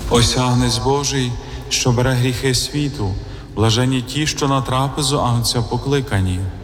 Ось Агнець Божий, що бере гріхи світу, блаженні ті, що на трапезу Агнця покликані.